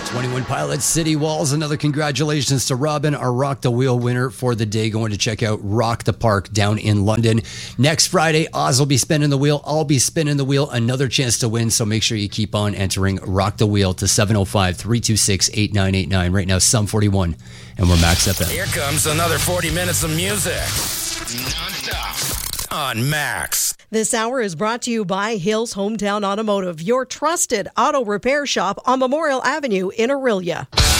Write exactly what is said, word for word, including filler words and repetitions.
twenty-one Pilots, City Walls. Another congratulations to Robin, our Rock the Wheel winner for the day, going to check out Rock the Park down in London. Next Friday, Oz will be spinning the wheel. I'll be spinning the wheel. Another chance to win, so make sure you keep on entering Rock the Wheel to seven oh five, three two six, eight nine eight nine. Right now, Sum forty-one, and we're Max F M. Here comes another forty minutes of music. Non-stop on Max. This hour is brought to you by Hills Hometown Automotive, your trusted auto repair shop on Memorial Avenue in Orillia.